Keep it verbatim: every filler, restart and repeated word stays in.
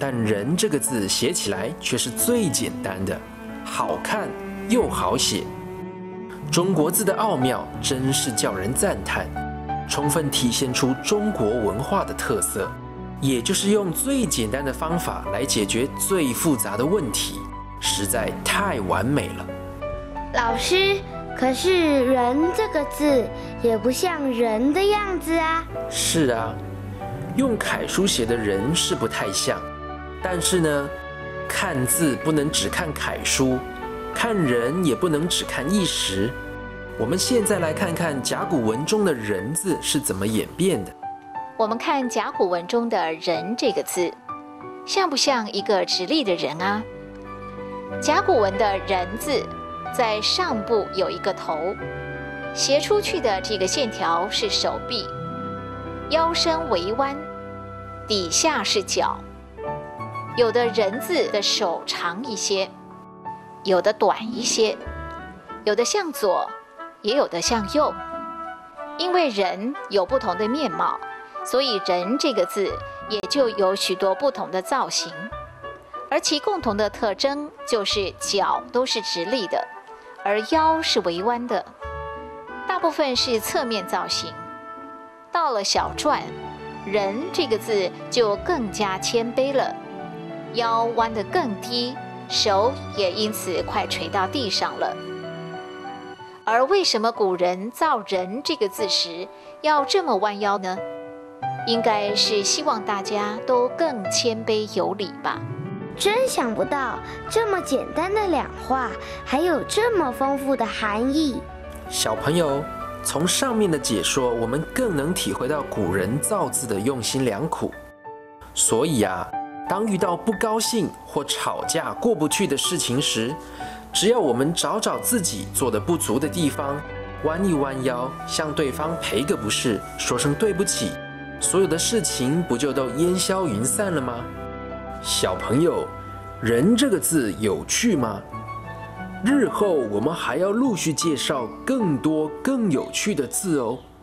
但人这个字写起来却是最简单的，好看又好写。中国字的奥妙真是叫人赞叹，充分体现出中国文化的特色，也就是用最简单的方法来解决最复杂的问题，实在太完美了。 老师，可是人这个字也不像人的样子啊。 是啊，用楷书写的人是不太像，但是呢，看字不能只看楷书，看人也不能只看一时。我们现在来看看甲骨文中的人字是怎么演变的。 我们看甲骨文中的人这个字，像不像一个直立的人啊？甲骨文的人字在上部有一个头，斜出去的这个线条是手臂，腰身微弯，底下是脚。有的人字的手长一些，有的短一些，有的向左，也有的向右。因为人有不同的面貌，所以人这个字也就有许多不同的造型，而其共同的特征就是脚都是直立的，而腰是微弯的，大部分是侧面造型。到了小篆，人这个字就更加谦卑了，腰弯得更低，手也因此快垂到地上了。而为什么古人造人这个字时要这么弯腰呢？应该是希望大家都更谦卑有礼吧。 真想不到这么简单的两画还有这么丰富的含义。 小朋友，从上面的解说，我们更能体会到古人造字的用心良苦。所以啊，当遇到不高兴或吵架过不去的事情时，只要我们找找自己做的不足的地方，弯一弯腰，向对方赔个不是，说声对不起，所有的事情不就都烟消云散了吗？小朋友，人这个字有趣吗？日后我们还要陆续介绍更多更有趣的字哦。